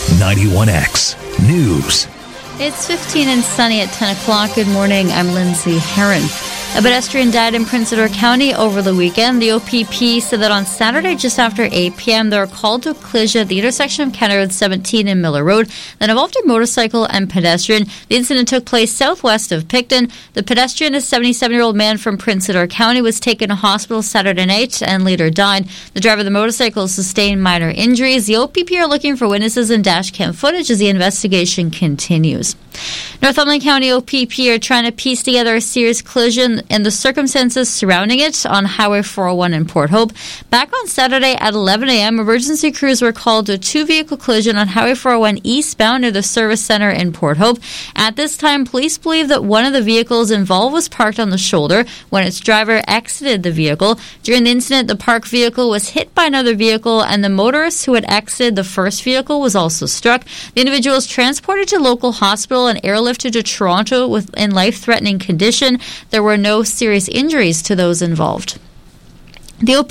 91X News. It's 15 and sunny at 10 o'clock. Good morning. I'm Lindsay Herron. A pedestrian died in Prince Edward County over the weekend. The OPP said that on Saturday, just after 8 p.m., they were called to a collision at the intersection of County Road 17 and Miller Road that involved a motorcycle and pedestrian. The incident took place southwest of Picton. The pedestrian, a 77-year-old man from Prince Edward County, was taken to hospital Saturday night and later died. The driver of the motorcycle sustained minor injuries. The OPP are looking for witnesses and dash cam footage as the investigation continues. Northumberland County OPP are trying to piece together a serious collision and the circumstances surrounding it on Highway 401 in Port Hope. Back on Saturday at 11 a.m., emergency crews were called to a two-vehicle collision on Highway 401 eastbound near the service center in Port Hope. At this time, police believe that one of the vehicles involved was parked on the shoulder when its driver exited the vehicle. During the incident, the parked vehicle was hit by another vehicle, and the motorist who had exited the first vehicle was also struck. The individual was transported to local hospital and airlifted to Toronto in life-threatening condition. There were no serious injuries to those involved. The